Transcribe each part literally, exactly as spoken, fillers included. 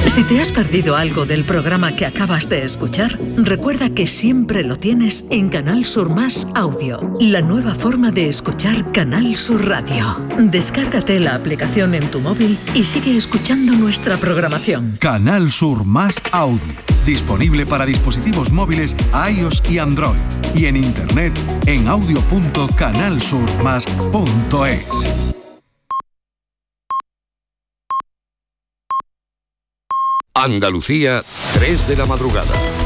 Si te has perdido algo del programa que acabas de escuchar, recuerda que siempre lo tienes en Canal Sur Más Audio, la nueva forma de escuchar Canal Sur Radio. Descárgate la aplicación en tu móvil y sigue escuchando nuestra programación. Canal Sur Más Audio, disponible para dispositivos móviles iOS y Android, y en internet en audio punto canal sur más punto es. Andalucía, tres de la madrugada.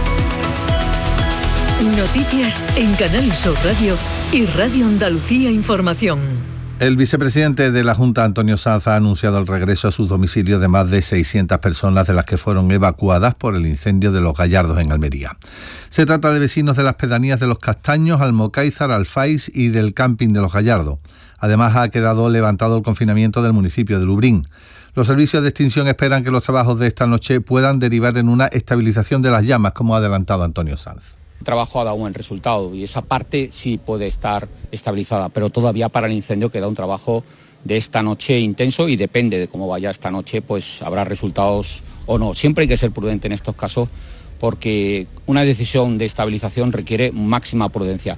Noticias en Canal Sur Radio y Radio Andalucía Información. El vicepresidente de la Junta, Antonio Sanz, ha anunciado el regreso a sus domicilios de más de seiscientas personas, de las que fueron evacuadas por el incendio de Los Gallardos en Almería. Se trata de vecinos de las pedanías de Los Castaños, Almocáizar, Alfáis y del camping de Los Gallardos. Además, ha quedado levantado el confinamiento del municipio de Lubrín. Los servicios de extinción esperan que los trabajos de esta noche puedan derivar en una estabilización de las llamas, como ha adelantado Antonio Sanz. El trabajo ha dado un buen resultado y esa parte sí puede estar estabilizada, pero todavía para el incendio queda un trabajo de esta noche intenso y depende de cómo vaya esta noche, pues habrá resultados o no. Siempre hay que ser prudente en estos casos porque una decisión de estabilización requiere máxima prudencia.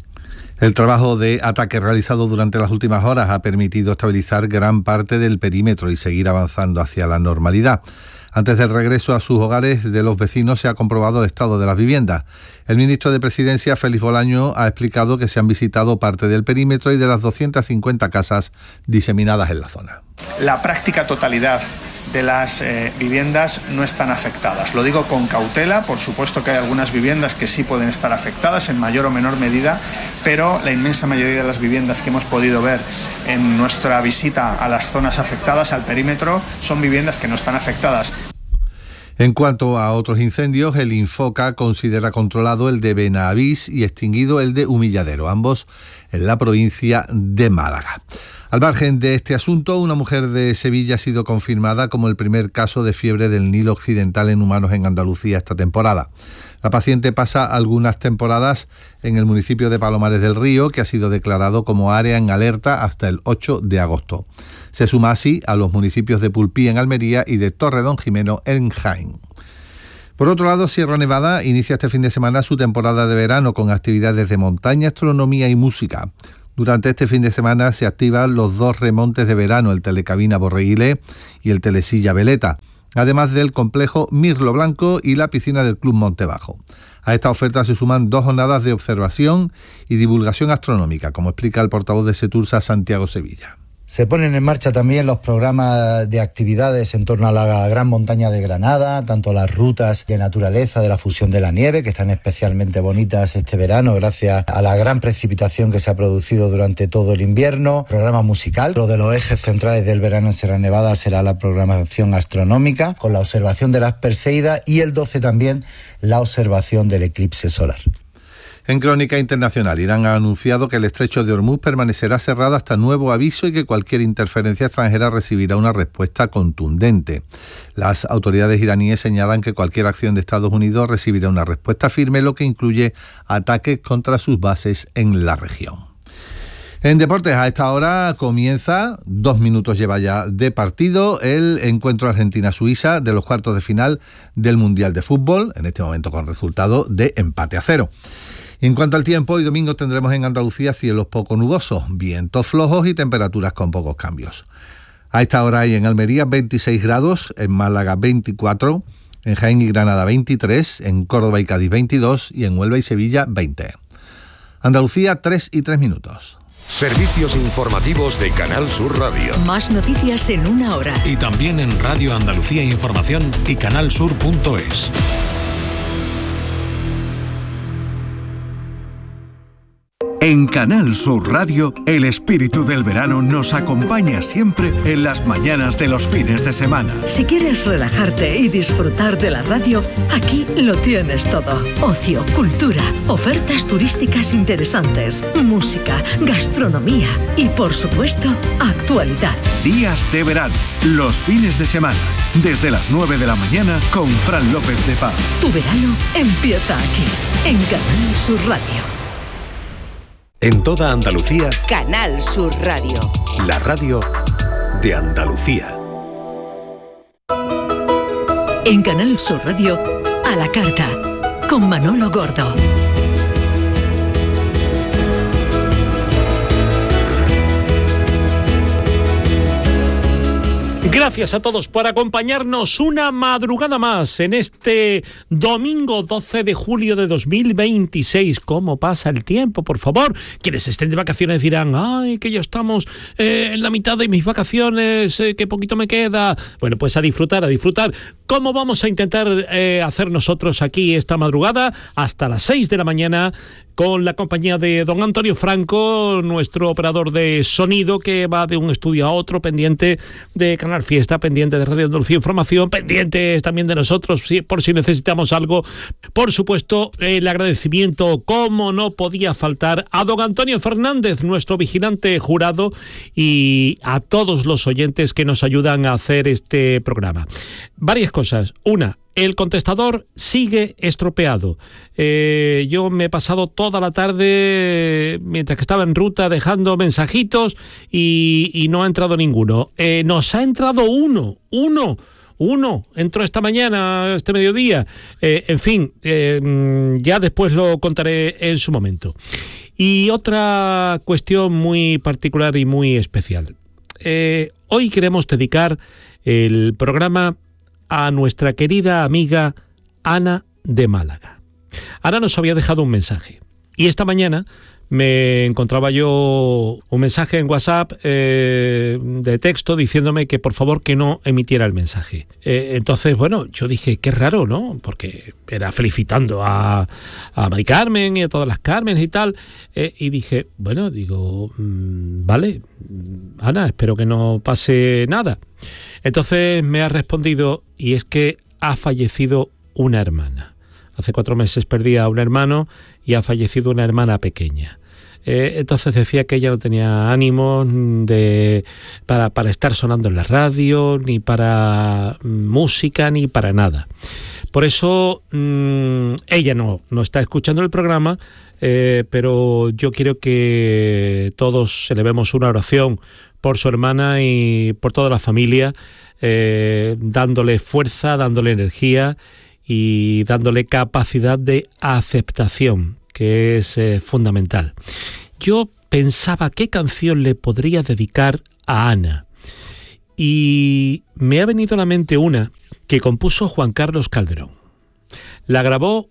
El trabajo de ataque realizado durante las últimas horas ha permitido estabilizar gran parte del perímetro y seguir avanzando hacia la normalidad. Antes del regreso a sus hogares de los vecinos se ha comprobado el estado de las viviendas. El ministro de Presidencia, Félix Bolaño, ha explicado que se han visitado parte del perímetro y de las doscientas cincuenta casas diseminadas en la zona. La práctica totalidad de las eh, viviendas no están afectadas. Lo digo con cautela, por supuesto que hay algunas viviendas que sí pueden estar afectadas en mayor o menor medida, pero la inmensa mayoría de las viviendas que hemos podido ver en nuestra visita a las zonas afectadas, al perímetro, son viviendas que no están afectadas. En cuanto a otros incendios, el Infoca considera controlado el de Benavís y extinguido el de Humilladero, ambos en la provincia de Málaga. Al margen de este asunto, una mujer de Sevilla ha sido confirmada como el primer caso de fiebre del Nilo Occidental en humanos en Andalucía esta temporada. La paciente pasa algunas temporadas en el municipio de Palomares del Río, que ha sido declarado como área en alerta hasta el ocho de agosto. Se suma así a los municipios de Pulpí en Almería y de Torredonjimeno en Jaén. Por otro lado, Sierra Nevada inicia este fin de semana su temporada de verano con actividades de montaña, astronomía y música. Durante este fin de semana se activan los dos remontes de verano, el Telecabina Borreguilé y el Telesilla Veleta, además del complejo Mirlo Blanco y la piscina del Club Montebajo. A esta oferta se suman dos jornadas de observación y divulgación astronómica, como explica el portavoz de Setursa, Santiago Sevilla. Se ponen en marcha también los programas de actividades en torno a la Gran Montaña de Granada, tanto las rutas de naturaleza de la fusión de la nieve, que están especialmente bonitas este verano gracias a la gran precipitación que se ha producido durante todo el invierno. Programa musical, lo de los ejes centrales del verano en Sierra Nevada será la programación astronómica, con la observación de las Perseidas, y el doce también la observación del eclipse solar. En crónica internacional, Irán ha anunciado que el estrecho de Hormuz permanecerá cerrado hasta nuevo aviso y que cualquier interferencia extranjera recibirá una respuesta contundente. Las autoridades iraníes señalan que cualquier acción de Estados Unidos recibirá una respuesta firme, lo que incluye ataques contra sus bases en la región. En deportes, a esta hora comienza, dos minutos lleva ya de partido, el encuentro Argentina-Suiza de los cuartos de final del Mundial de Fútbol, en este momento con resultado de empate a cero. En cuanto al tiempo, hoy domingo tendremos en Andalucía cielos poco nubosos, vientos flojos y temperaturas con pocos cambios. A esta hora hay en Almería veintiséis grados, en Málaga veinticuatro, en Jaén y Granada veintitrés, en Córdoba y Cádiz veintidós y en Huelva y Sevilla veinte. Andalucía, tres y tres minutos. Servicios informativos de Canal Sur Radio. Más noticias en una hora. Y también en Radio Andalucía Información y canal sur punto es. En Canal Sur Radio, el espíritu del verano nos acompaña siempre en las mañanas de los fines de semana. Si quieres relajarte y disfrutar de la radio, aquí lo tienes todo. Ocio, cultura, ofertas turísticas interesantes, música, gastronomía y, por supuesto, actualidad. Días de verano, los fines de semana, desde las nueve de la mañana con Fran López de Paz. Tu verano empieza aquí, en Canal Sur Radio. En toda Andalucía, Canal Sur Radio. La radio de Andalucía. En Canal Sur Radio, a la carta, con Manolo Gordo. Gracias a todos por acompañarnos una madrugada más en este domingo doce de julio de dos mil veintiséis. ¿Cómo pasa el tiempo, por favor? Quienes estén de vacaciones dirán, ay, que ya estamos eh, en la mitad de mis vacaciones, eh, que poquito me queda. Bueno, pues a disfrutar, a disfrutar. ¿Cómo vamos a intentar eh, hacer nosotros aquí esta madrugada? Hasta las seis de la mañana, con la compañía de don Antonio Franco, nuestro operador de sonido, que va de un estudio a otro, pendiente de Canal Fiesta, pendiente de Radio Andalucía Información, pendientes también de nosotros, por si necesitamos algo. Por supuesto, el agradecimiento, como no podía faltar, a don Antonio Fernández, nuestro vigilante jurado, y a todos los oyentes que nos ayudan a hacer este programa. Varias cosas. Una, el contestador sigue estropeado. Eh, yo me he pasado toda la tarde, mientras que estaba en ruta, dejando mensajitos y, y no ha entrado ninguno. Eh, nos ha entrado uno, uno, uno. Entró esta mañana, este mediodía. Eh, en fin, eh, ya después lo contaré en su momento. Y otra cuestión muy particular y muy especial. Eh, hoy queremos dedicar el programa a nuestra querida amiga Ana de Málaga. Ana nos había dejado un mensaje y esta mañana me encontraba yo un mensaje en WhatsApp eh, de texto diciéndome que por favor que no emitiera el mensaje. Eh, entonces, bueno, yo dije, qué raro, ¿no? Porque era felicitando a, a Mari Carmen y a todas las Carmen y tal. Eh, y dije, bueno, digo, mmm, vale, Ana, espero que no pase nada. Entonces me ha respondido, y es que ha fallecido una hermana. Hace cuatro meses perdí a un hermano y ha fallecido una hermana pequeña. Eh, entonces decía que ella no tenía ánimos de, para, para estar sonando en la radio, ni para música, ni para nada. Por eso mmm, ella no, no está escuchando el programa, eh, pero yo quiero que todos elevemos una oración por su hermana y por toda la familia, eh, dándole fuerza, dándole energía y dándole capacidad de aceptación, que es eh, fundamental. Yo pensaba qué canción le podría dedicar a Ana y me ha venido a la mente una que compuso Juan Carlos Calderón. La grabó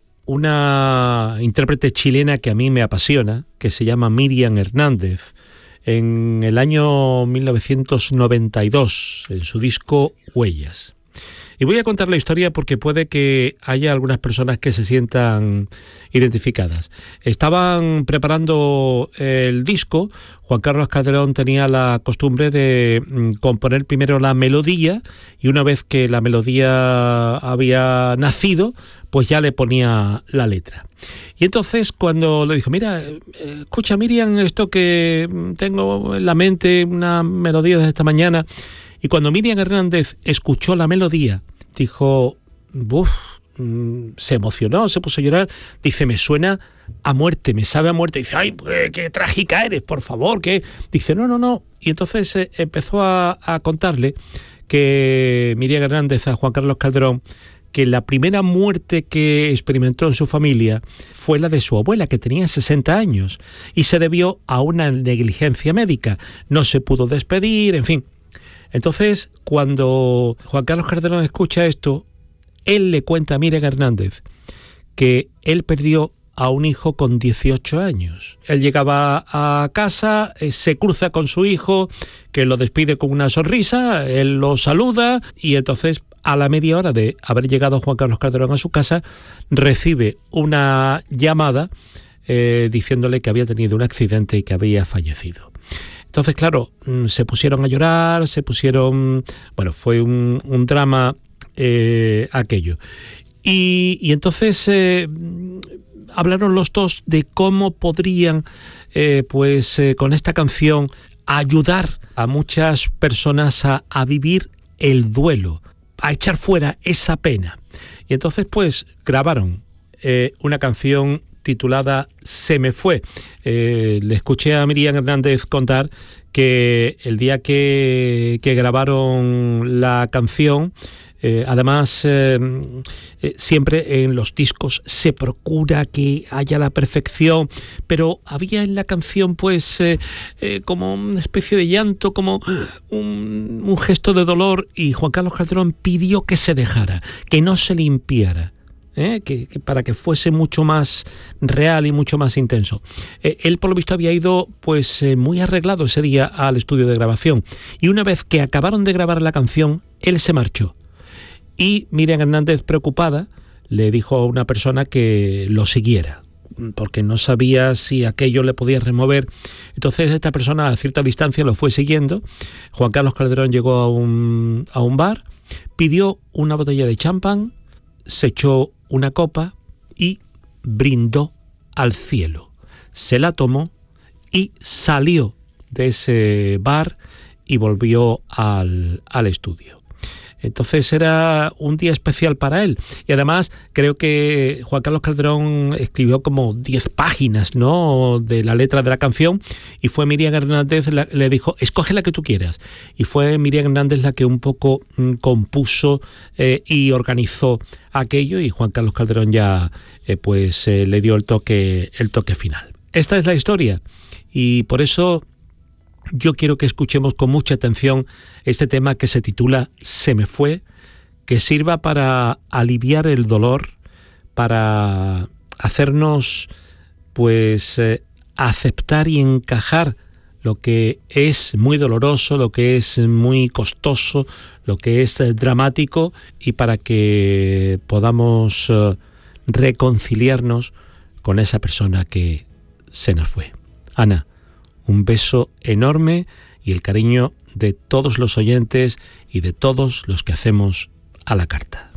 una intérprete chilena que a mí me apasiona, que se llama Miriam Hernández, en el año mil novecientos noventa y dos, en su disco Huellas. Y voy a contar la historia porque puede que haya algunas personas que se sientan identificadas. Estaban preparando el disco. Juan Carlos Calderón tenía la costumbre de componer primero la melodía y una vez que la melodía había nacido, pues ya le ponía la letra. Y entonces cuando le dijo, mira, escucha Miriam, esto que tengo en la mente, una melodía desde esta mañana. Y cuando Miriam Hernández escuchó la melodía, dijo, uff, se emocionó, se puso a llorar. Dice, me suena a muerte, me sabe a muerte. Dice, ay, pues, qué trágica eres, por favor. ¿Qué? Dice, no, no, no. Y entonces eh, empezó a, a contarle que Miriam Hernández a Juan Carlos Calderón, que la primera muerte que experimentó en su familia fue la de su abuela, que tenía sesenta años, y se debió a una negligencia médica. No se pudo despedir, en fin. Entonces, cuando Juan Carlos Calderón escucha esto, él le cuenta a Miriam Hernández que él perdió a un hijo con dieciocho años. Él llegaba a casa, se cruza con su hijo, que lo despide con una sonrisa, él lo saluda y entonces, a la media hora de haber llegado Juan Carlos Calderón a su casa, recibe una llamada eh, diciéndole que había tenido un accidente y que había fallecido. Entonces, claro, se pusieron a llorar, se pusieron... Bueno, fue un, un drama eh, aquello. Y, y entonces eh, hablaron los dos de cómo podrían, eh, pues eh, con esta canción, ayudar a muchas personas a, a vivir el duelo, a echar fuera esa pena. Y entonces, pues, grabaron eh, una canción titulada Se me fue. Eh, le escuché a Miriam Hernández contar que el día que, que grabaron la canción, Eh, además, eh, eh, siempre en los discos se procura que haya la perfección, pero había en la canción pues eh, eh, como una especie de llanto, como un, un gesto de dolor, y Juan Carlos Calderón pidió que se dejara, que no se limpiara. ¿Eh? Que, que para que fuese mucho más real y mucho más intenso. Eh, él, por lo visto, había ido pues eh, muy arreglado ese día al estudio de grabación, y una vez que acabaron de grabar la canción, él se marchó. Y Miriam Hernández, preocupada, le dijo a una persona que lo siguiera, porque no sabía si aquello le podía remover. Entonces esta persona a cierta distancia lo fue siguiendo. Juan Carlos Calderón llegó a un, a un bar, pidió una botella de champán, se echó una copa y brindó al cielo. Se la tomó y salió de ese bar y volvió al, al estudio. Entonces era un día especial para él. Y además creo que Juan Carlos Calderón escribió como diez páginas, ¿no?, de la letra de la canción, y fue Miriam Hernández, la, le dijo, escoge la que tú quieras. Y fue Miriam Hernández la que un poco mm, compuso eh, y organizó aquello, y Juan Carlos Calderón ya eh, pues eh, le dio el toque, el toque final. Esta es la historia, y por eso yo quiero que escuchemos con mucha atención este tema que se titula Se me fue, que sirva para aliviar el dolor, para hacernos pues eh, aceptar y encajar lo que es muy doloroso, lo que es muy costoso, lo que es eh, dramático, y para que podamos eh, reconciliarnos con esa persona que se nos fue. Ana, un beso enorme y el cariño de todos los oyentes y de todos los que hacemos a la carta.